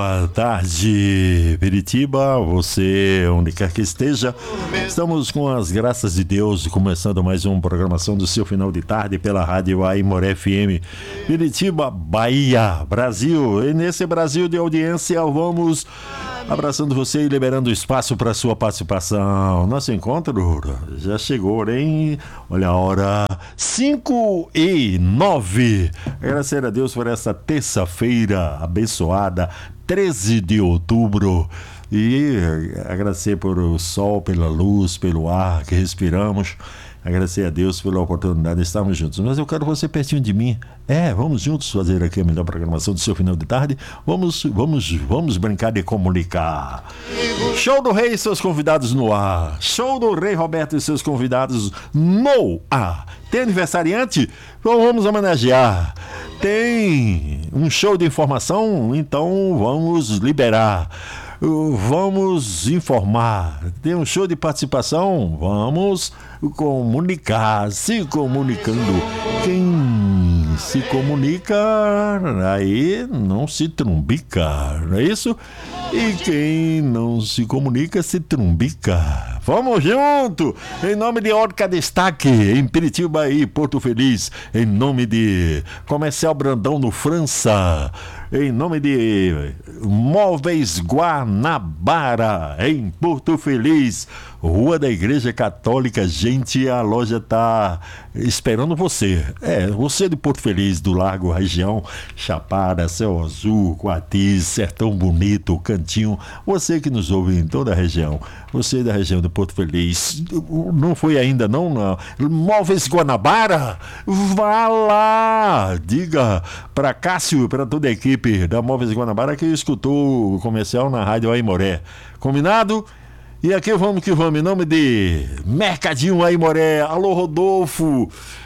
Boa tarde, Piritiba, você onde quer que esteja. Estamos com as graças de Deus começando mais uma programação do seu final de tarde pela Rádio Aimoré FM, Piritiba, Bahia, Brasil. E nesse Brasil de audiência vamos abraçando você e liberando espaço para sua participação. Nosso encontro já chegou, hein? Olha a hora, 5:09. Agradecer a Deus por essa terça-feira abençoada, 13 de outubro, e agradecer por o sol, pela luz, pelo ar que respiramos. Agradecer a Deus pela oportunidade de estarmos juntos. Mas eu quero você pertinho de mim. Vamos juntos fazer aqui a melhor programação do seu final de tarde. Vamos brincar de comunicar. Show do Rei e seus convidados no ar. Show do Rei Roberto e seus convidados no ar. Tem aniversariante? Então vamos homenagear. Tem um show de informação? Então vamos liberar. Vamos informar. Tem um show de participação? Vamos comunicar. Se comunicando. Quem se comunica, aí não se trumbica, não é isso? E quem não se comunica, se trumbica. Vamos junto! Em nome de Ótica Destaque, em Piritiba e Porto Feliz. Em nome de Comercial Brandão no França. Em nome de Móveis Guanabara, em Porto Feliz, Rua da Igreja Católica. Gente, a loja tá esperando você. Você de Porto Feliz, do Largo, região Chapada, Céu Azul, Coatis, Sertão Bonito, Cantinho. Você que nos ouve em toda a região. Você da região de Porto Feliz. Não foi ainda, não? Móveis Guanabara? Vá lá! Diga para Cássio, para toda a equipe da Móveis Guanabara que escutou o comercial na Rádio Aimoré. Combinado? E aqui vamos que vamos, em nome de Mercadinho Aimoré. Alô, Rodolfo,